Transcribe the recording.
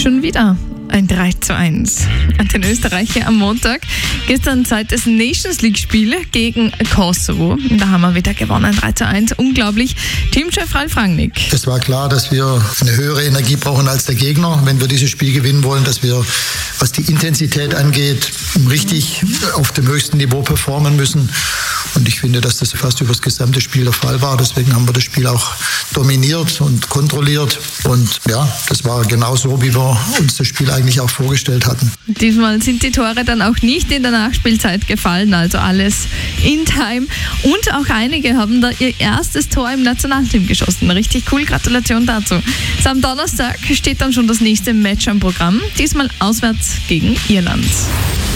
Schon wieder ein 3:1 an den Österreicher am Montag. Gestern zweites Nations League-Spiel gegen Kosovo. Da haben wir wieder gewonnen, 3:1. Unglaublich. Teamchef Ralf Rangnick. Es war klar, dass wir eine höhere Energie brauchen als der Gegner, wenn wir dieses Spiel gewinnen wollen, dass wir, was die Intensität angeht, richtig auf dem höchsten Niveau performen müssen. Und ich finde, dass das fast über das gesamte Spiel der Fall war. Deswegen haben wir das Spiel auch dominiert und kontrolliert. Und ja, das war genau so, wie wir uns das Spiel eigentlich auch vorgestellt hatten. Diesmal sind die Tore dann auch nicht in der Nachspielzeit gefallen, also alles in Time. Und auch einige haben da ihr erstes Tor im Nationalteam geschossen. Richtig cool, Gratulation dazu. So, am Donnerstag steht dann schon das nächste Match am Programm, diesmal auswärts gegen Irland.